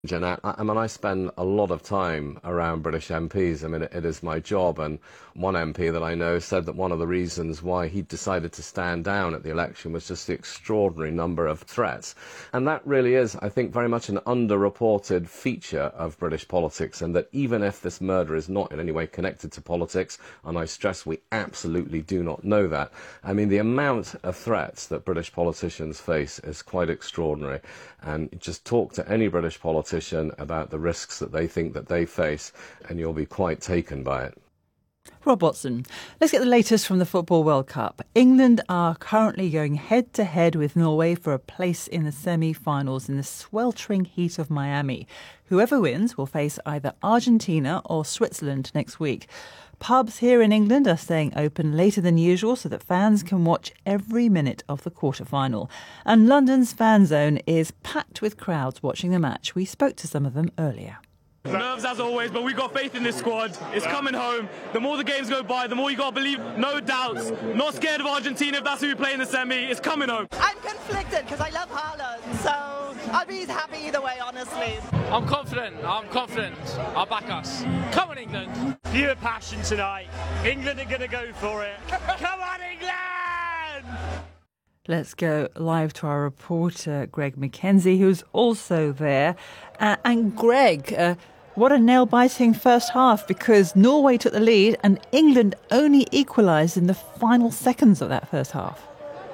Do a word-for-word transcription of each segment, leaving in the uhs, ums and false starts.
And I, I mean, I spend a lot of time around British M Ps. I mean, it, it is my job. And one M P that I know said that one of the reasons why he decided to stand down at the election was just the extraordinary number of threats. And that really is, I think, very much an underreported feature of British politics. And that even if this murder is not in any way connected to politics, and I stress we absolutely do not know that, I mean, the amount of threats that British politicians face is quite extraordinary. And just talk to any British politician about the risks that they think that they face, and you'll be quite taken by it. Rob Watson, let's get the latest from the Football World Cup. England are currently going head-to-head with Norway for a place in the semi-finals in the sweltering heat of Miami. Whoever wins will face either Argentina or Switzerland next week. Pubs here in England are staying open later than usual so that fans can watch every minute of the quarter-final. And London's fan zone is packed with crowds watching the match. We spoke to some of them earlier. Nerves as always, but we've got faith in this squad. It's coming home. The more the games go by, the more you got to believe. No doubts. Not scared of Argentina if that's who we play in the semi. It's coming home. I'm conflicted because I love Haaland, so I'll be happy either way, honestly. I'm confident. I'm confident. I'll back us. Come on, England. Pure passion tonight. England are going to go for it. Come on, England! Let's go live to our reporter, Greg Mackenzie, who's also there. Uh, and Greg, uh, what a nail-biting first half, because Norway took the lead and England only equalised in the final seconds of that first half.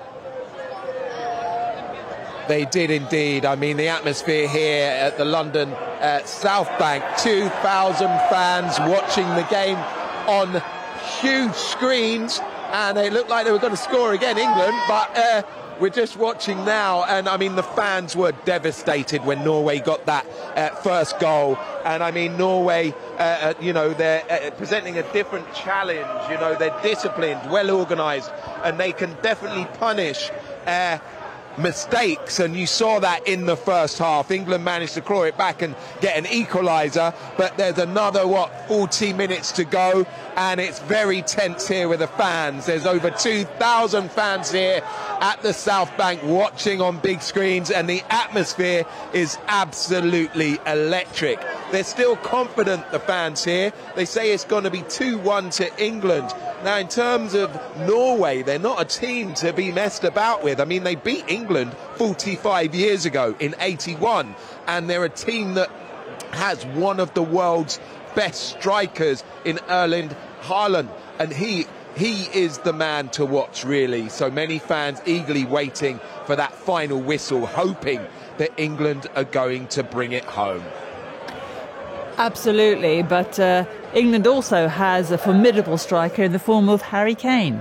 They did indeed. I mean, the atmosphere here at the London uh, South Bank, two thousand fans watching the game on huge screens, and it looked like they were going to score again, England, but uh, we're just watching now, and I mean, the fans were devastated when Norway got that uh, first goal. And I mean, Norway, uh, uh, you know, they're uh, presenting a different challenge. You know, they're disciplined, well organised, and they can definitely punish uh, mistakes, and you saw that in the first half. England managed to claw it back and get an equaliser, but there's another, what, forty minutes to go, and it's very tense here with the fans. There's over two thousand fans here at the South Bank watching on big screens, and the atmosphere is absolutely electric. They're still confident, the fans here. They say it's going to be two one to England. Now, in terms of Norway, they're not a team to be messed about with. I mean, they beat England forty-five years ago in eighty-one, and they're a team that has one of the world's best strikers in Erling Haaland, and he he is the man to watch, really. So many fans eagerly waiting for that final whistle, hoping that England are going to bring it home. Absolutely, but uh, England also has a formidable striker in the form of Harry Kane.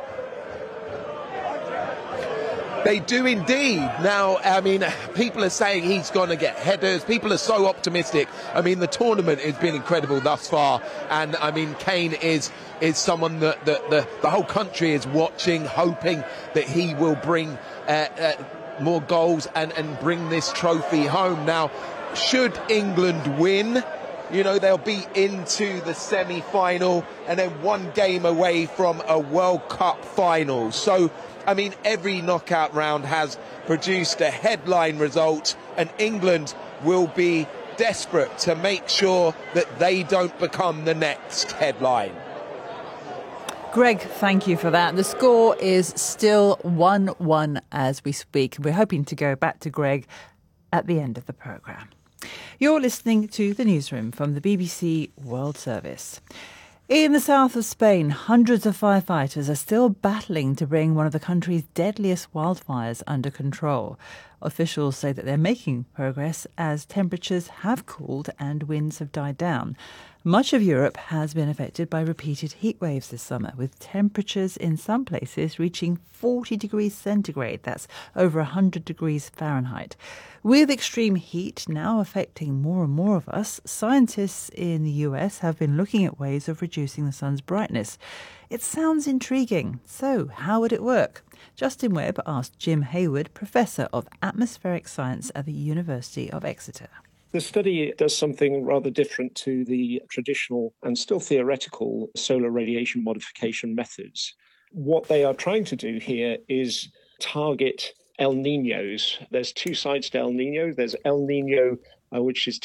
They do indeed. Now, I mean, people are saying he's going to get headers. People are so optimistic. I mean, the tournament has been incredible thus far. And, I mean, Kane is is someone that, that the, the whole country is watching, hoping that he will bring uh, uh, more goals and, and bring this trophy home. Now, should England win, you know, they'll be into the semi-final and then one game away from a World Cup final. So, I mean, every knockout round has produced a headline result, and England will be desperate to make sure that they don't become the next headline. Greg, thank you for that. The score is still one one as we speak. We're hoping to go back to Greg at the end of the programme. You're listening to The Newsroom from the B B C World Service. In the south of Spain, hundreds of firefighters are still battling to bring one of the country's deadliest wildfires under control. Officials say that they're making progress as temperatures have cooled and winds have died down. Much of Europe has been affected by repeated heat waves this summer, with temperatures in some places reaching forty degrees centigrade. That's over one hundred degrees Fahrenheit. With extreme heat now affecting more and more of us, scientists in the U S have been looking at ways of reducing the sun's brightness. It sounds intriguing. So, how would it work? Justin Webb asked Jim Hayward, Professor of Atmospheric Science at the University of Exeter. The study does something rather different to the traditional and still theoretical solar radiation modification methods. What they are trying to do here is target El Niños. There's two sides to El Niño. There's El Niño uh, which is